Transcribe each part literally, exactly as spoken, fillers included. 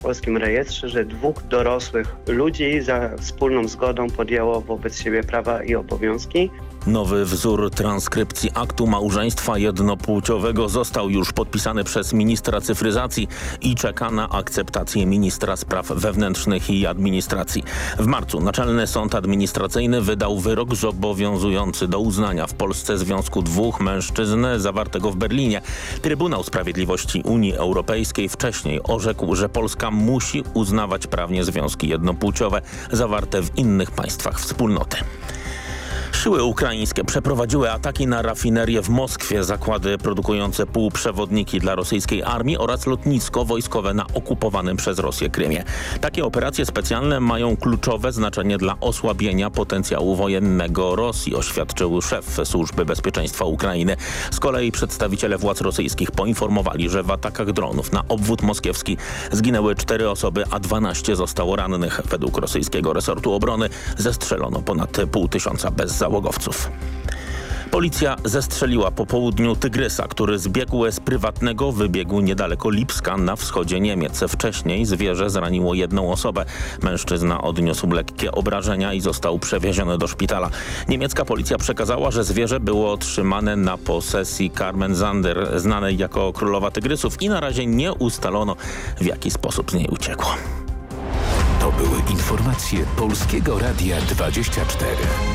w polskim rejestrze, że dwóch dorosłych ludzi za wspólną zgodą podjęło wobec siebie prawa i obowiązki. Nowy wzór transkrypcji aktu małżeństwa jednopłciowego został już podpisany przez ministra cyfryzacji i czeka na akceptację ministra spraw wewnętrznych i administracji. W marcu Naczelny Sąd Administracyjny wydał wyrok zobowiązujący do uznania w Polsce związku dwóch mężczyzn zawartego w Berlinie. Trybunał Sprawiedliwości Unii Europejskiej wcześniej orzekł, że Polska musi uznawać prawnie związki jednopłciowe zawarte w innych państwach wspólnoty. Siły ukraińskie przeprowadziły ataki na rafinerię w Moskwie, zakłady produkujące półprzewodniki dla rosyjskiej armii oraz lotnisko wojskowe na okupowanym przez Rosję Krymie. Takie operacje specjalne mają kluczowe znaczenie dla osłabienia potencjału wojennego Rosji, oświadczył szef Służby Bezpieczeństwa Ukrainy. Z kolei przedstawiciele władz rosyjskich poinformowali, że w atakach dronów na obwód moskiewski zginęły cztery osoby, a dwanaście zostało rannych. Według rosyjskiego resortu obrony zestrzelono ponad pół tysiąca bezzałogowców. Policja zestrzeliła po południu tygrysa, który zbiegł z prywatnego wybiegu niedaleko Lipska na wschodzie Niemiec. Wcześniej zwierzę zraniło jedną osobę. Mężczyzna odniósł lekkie obrażenia i został przewieziony do szpitala. Niemiecka policja przekazała, że zwierzę było otrzymane na posesji Carmen Zander, znanej jako królowa tygrysów, i na razie nie ustalono, w jaki sposób z niej uciekło. To były informacje Polskiego Radia dwadzieścia cztery.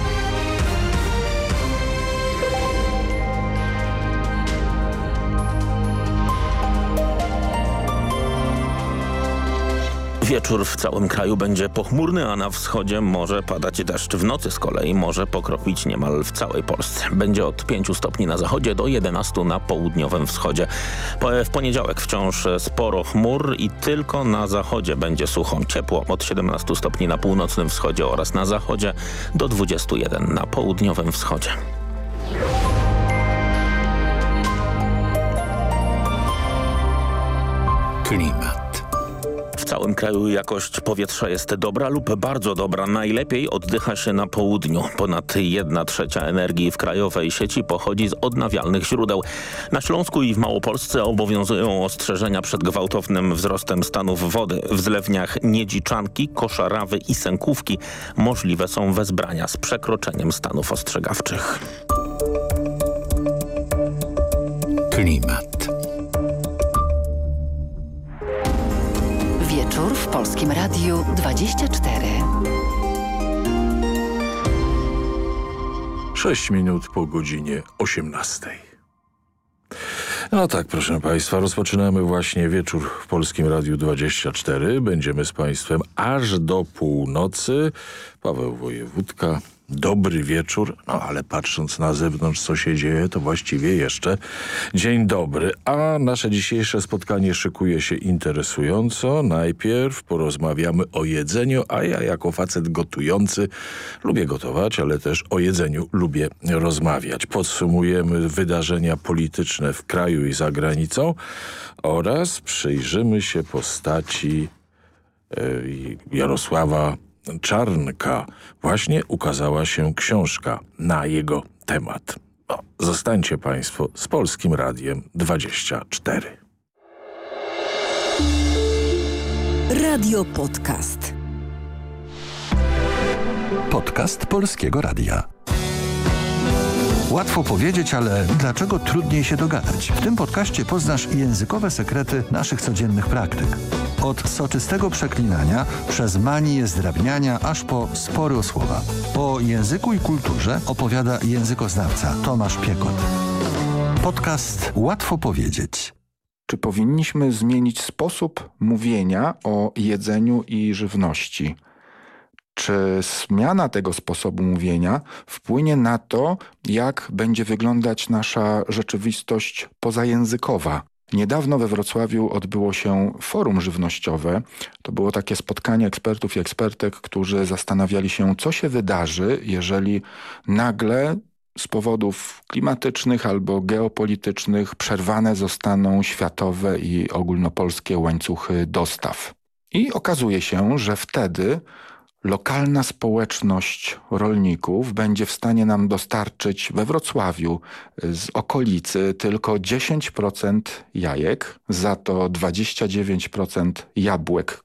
Wieczór w całym kraju będzie pochmurny, a na wschodzie może padać deszcz. W nocy z kolei może pokropić niemal w całej Polsce. Będzie od pięciu stopni na zachodzie do jedenastu na południowym wschodzie. W poniedziałek wciąż sporo chmur i tylko na zachodzie będzie sucho. Ciepło od siedemnastu stopni na północnym wschodzie oraz na zachodzie do dwudziestu jeden na południowym wschodzie. Klimat. W całym kraju jakość powietrza jest dobra lub bardzo dobra. Najlepiej oddycha się na południu. Ponad jedna trzecia energii w krajowej sieci pochodzi z odnawialnych źródeł. Na Śląsku i w Małopolsce obowiązują ostrzeżenia przed gwałtownym wzrostem stanów wody. W zlewniach Niedziczanki, Koszarawy i Sękówki możliwe są wezbrania z przekroczeniem stanów ostrzegawczych. Klimat. Wieczór w Polskim Radiu dwadzieścia cztery. Sześć minut po godzinie osiemnastej. No tak, proszę Państwa, rozpoczynamy właśnie wieczór w Polskim Radiu dwadzieścia cztery. Będziemy z Państwem aż do północy. Paweł Wojewódka. Dobry wieczór, no ale patrząc na zewnątrz, co się dzieje, to właściwie jeszcze dzień dobry. A nasze dzisiejsze spotkanie szykuje się interesująco. Najpierw porozmawiamy o jedzeniu, a ja jako facet gotujący lubię gotować, ale też o jedzeniu lubię rozmawiać. Podsumujemy wydarzenia polityczne w kraju i za granicą oraz przyjrzymy się postaci e, Jarosława Czarnka. Właśnie ukazała się książka na jego temat. No, zostańcie Państwo z Polskim Radiem dwadzieścia cztery. Radio Podcast. Podcast Polskiego Radia. Łatwo powiedzieć, ale dlaczego trudniej się dogadać? W tym podcaście poznasz językowe sekrety naszych codziennych praktyk. Od soczystego przeklinania, przez manię zdrabniania, aż po spory o słowa. O języku i kulturze opowiada językoznawca Tomasz Piekot. Podcast Łatwo powiedzieć. Czy powinniśmy zmienić sposób mówienia o jedzeniu i żywności? Czy zmiana tego sposobu mówienia wpłynie na to, jak będzie wyglądać nasza rzeczywistość pozajęzykowa? Niedawno we Wrocławiu odbyło się forum żywnościowe. To było takie spotkanie ekspertów i ekspertek, którzy zastanawiali się, co się wydarzy, jeżeli nagle z powodów klimatycznych albo geopolitycznych przerwane zostaną światowe i ogólnopolskie łańcuchy dostaw. I okazuje się, że wtedy lokalna społeczność rolników będzie w stanie nam dostarczyć we Wrocławiu z okolicy tylko dziesięć procent jajek, za to dwadzieścia dziewięć procent jabłek